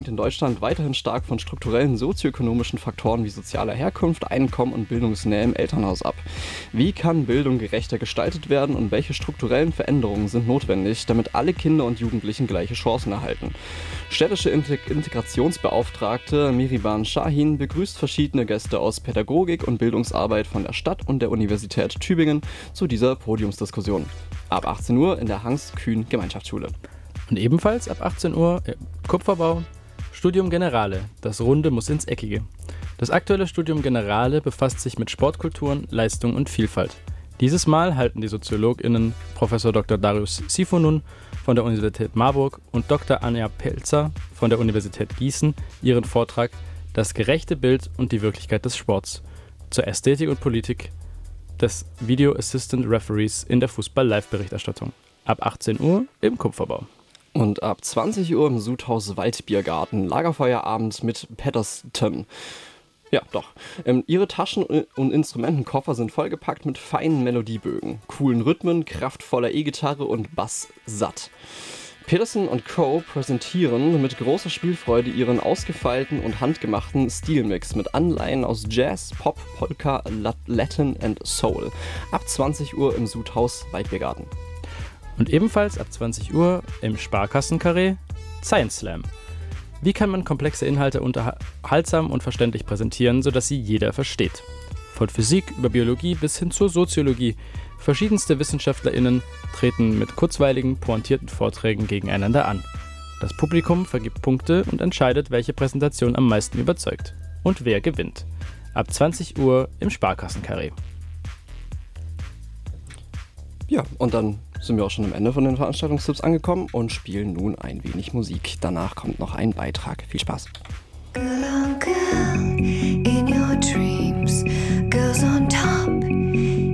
in Deutschland weiterhin stark von strukturellen sozioökonomischen Faktoren wie sozialer Herkunft, Einkommen und Bildungsnähe im Elternhaus ab. Wie kann Bildung gerechter gestaltet werden und welche strukturellen Veränderungen sind notwendig, damit alle Kinder und Jugendlichen gleiche Chancen erhalten? Städtische Integrationsbeauftragte Mihriban Şahin begrüßt verschiedene Gäste aus Pädagogik und Bildungsarbeit von der Stadt und der Universität Tübingen zu dieser Podiumsdiskussion. Ab 18 Uhr in der Hans-Kühn-Gemeinschaftsschule. Und ebenfalls ab 18 Uhr im Kupferbau Studium Generale, das Runde muss ins Eckige. Das aktuelle Studium Generale befasst sich mit Sportkulturen, Leistung und Vielfalt. Dieses Mal halten die SoziologInnen Prof. Dr. Darius Sifonun von der Universität Marburg und Dr. Anja Pelzer von der Universität Gießen ihren Vortrag Das gerechte Bild und die Wirklichkeit des Sports zur Ästhetik und Politik des Video Assistant Referees in der Fußball-Live-Berichterstattung. Ab 18 Uhr im Kupferbau. Und ab 20 Uhr im Sudhaus Waldbiergarten Lagerfeuerabend mit Patterson. Ja, doch. Ihre Taschen- und Instrumentenkoffer sind vollgepackt mit feinen Melodiebögen, coolen Rhythmen, kraftvoller E-Gitarre und Bass satt. Peterson & Co. präsentieren mit großer Spielfreude ihren ausgefeilten und handgemachten Stilmix mit Anleihen aus Jazz, Pop, Polka, Latin und Soul. Ab 20 Uhr im Sudhaus Waldbiergarten. Und ebenfalls ab 20 Uhr im Sparkassenkarree Science Slam. Wie kann man komplexe Inhalte unterhaltsam und verständlich präsentieren, sodass sie jeder versteht? Von Physik über Biologie bis hin zur Soziologie. Verschiedenste WissenschaftlerInnen treten mit kurzweiligen, pointierten Vorträgen gegeneinander an. Das Publikum vergibt Punkte und entscheidet, welche Präsentation am meisten überzeugt. Und wer gewinnt. Ab 20 Uhr im Sparkassenkarree. Ja, und dann sind wir auch schon am Ende von den Veranstaltungstipps angekommen und spielen nun ein wenig Musik. Danach kommt noch ein Beitrag. Viel Spaß. Girl, in your dreams, girls on top.